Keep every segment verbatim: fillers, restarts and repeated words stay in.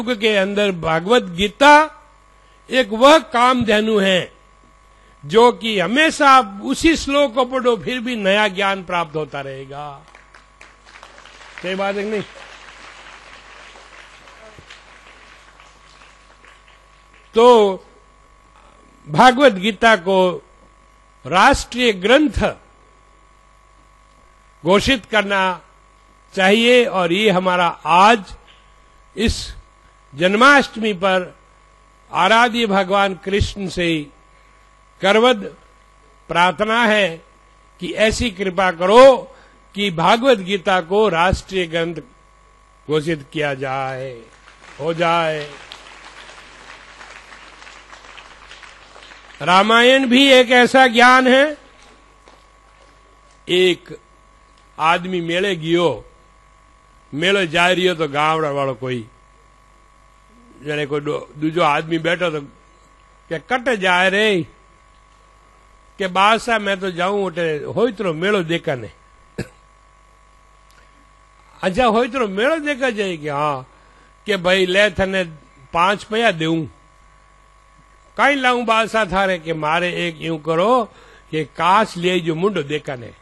युग के अंदर भागवत गीता एक वह कामधेनु है जो कि हमेशा उसी श्लोक को पढ़ो फिर भी नया ज्ञान प्राप्त होता रहेगा। सही बात है नहीं? तो भागवत गीता को राष्ट्रीय ग्रंथ घोषित करना चाहिए और ये हमारा आज इस जन्माष्टमी पर आराध्य भगवान कृष्ण से करवद प्रार्थना है कि ऐसी कृपा करो कि भागवत गीता को राष्ट्रीय ग्रंथ घोषित किया जाए, हो जाए। रामायण भी एक ऐसा ज्ञान है। एक आदमी मेले गयो, मेलो जा रही तो गावड़ा वालों कोई जने कोई दूजो आदमी बैठो तो क्या कट जाए रे के बादशाह मैं तो जाऊं उठे होइतरो मेलो देखा ने। अच्छा होइतरो मेलो देखा जाए कि हाँ के भाई ले थने पांच पया देऊं कई लाऊं बादशाह थारे के मारे एक यूं करो कि काश ले जो मुंडो देखा ने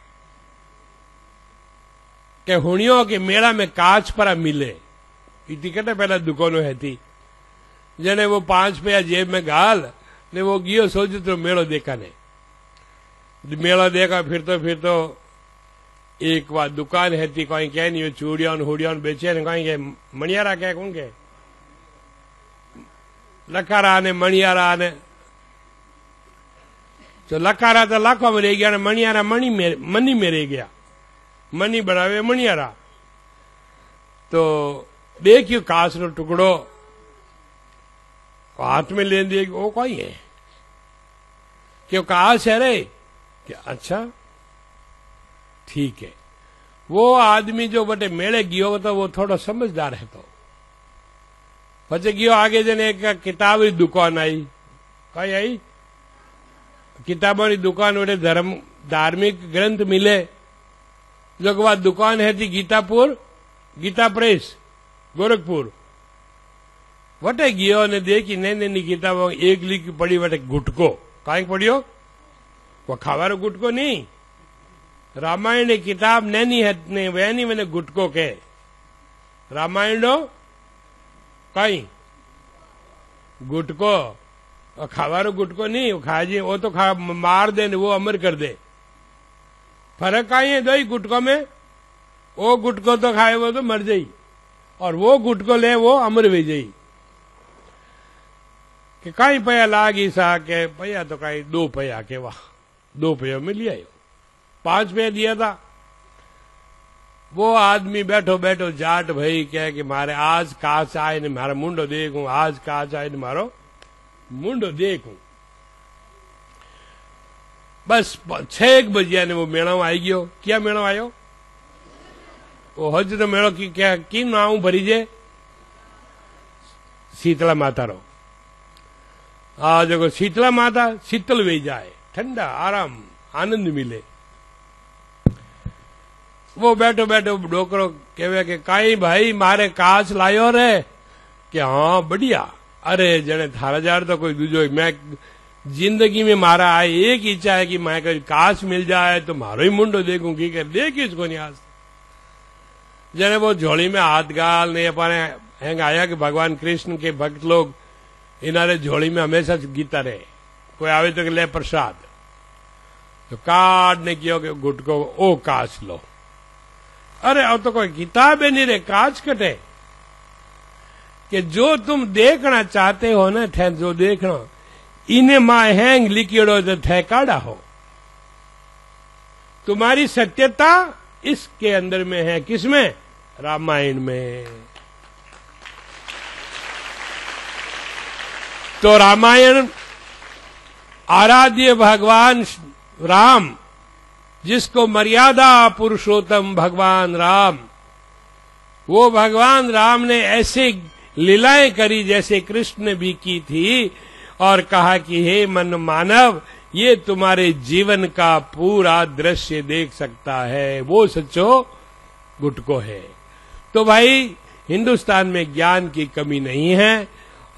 के हुणियों के मेला में काच पर मिले इतनी कटे पहला दुकानों है थी जने वो पांच पैया जेब में गाल ने वो गियो सोच तो मेलो देखा ने मेला देखा फिर तो फिर तो एक बार दुकान है थी कहीं कह नहीं चूड़िया हुड़िया बेचे ने कहीं के मणियारा कह कौन के लखारा ने मणियारा ने तो लखारा तो लाखों में रह गया मणियारा मणि में मनी में रह गया मनी बनावे मणियारा। तो देखियो कांच नो टुकड़ो हाथ में ले दिए वो कोई है क्यों कांच है रे कि अच्छा ठीक है। वो आदमी जो बटे मेले गियो तो वो थोड़ा समझदार है तो पचे गियो आगे जने एक किताब की दुकान आई कई आई किताबों की दुकान बटे धर्म धार्मिक ग्रंथ मिले जो के बाद दुकान है थी गीतापुर गीता प्रेस गोरखपुर वटे गियो ने देखी नई नई किताबों एक लिखी पड़ी वटे गुटको काई पढ़ियो वो खावारो गुटको नहीं रामायण की किताब नैनी है ने वैनी मैंने गुटको के रामायण कई गुटको और खावारो गुटको नहीं वो खा जी वो तो खा मार दे वो अमर कर दे फर्क आई है दो ही गुटको में वो गुटको तो खाए वो तो मर जाई और वो गुटको ले वो अमर भी जाई कि कई पैया लागी सा के पैया तो कई दो पैया के वाह दो पैया में लिया पांच पैया दिया था। वो आदमी बैठो बैठो जाट भाई कह कि मारे आज काच आए ने मारा मुंडो देखूं आज काच आए ने मारो मुंडो देखूं। बस छह एक बजे ने वो मेड़ो आई गयो क्या मेड़ो आयो वो हज तो मेड़ो की क्या की नाऊ भरी जे शीतला माता रो आ जो शीतला माता शीतल वे जाए ठंडा आराम आनंद मिले। वो बैठो बैठो डोकरो कहवे के काई भाई मारे काच लायो रे कि हाँ बढ़िया अरे जने थारा जार तो कोई दूजो मैं जिंदगी में मारा आए एक इच्छा है कि मैं कोई काच मिल जाए तो मारो ही मुंडो देखूं की कर देखी इसको नहीं आज जने वो झोली में हाथ गाल ने अपने हैंग आया कि भगवान कृष्ण के भक्त लोग इनारे झोली में हमेशा गीता रहे कोई आवे तो ले प्रसाद तो काट ने किया कि गुटको ओ काच लो अरे अब तो कोई किताब नहीं रे काच कटे कि जो तुम देखना चाहते हो ना थे जो देखना इन्हें मां हैंग लिखियो तो थे काड़ा हो तुम्हारी सत्यता इसके अंदर में है किसमें रामायण में। तो रामायण आराध्य भगवान राम जिसको मर्यादा पुरुषोत्तम भगवान राम वो भगवान राम ने ऐसे लीलाएं करी जैसे कृष्ण ने भी की थी और कहा कि हे मन मानव ये तुम्हारे जीवन का पूरा दृश्य देख सकता है वो सच्चो गुटको है। तो भाई हिंदुस्तान में ज्ञान की कमी नहीं है,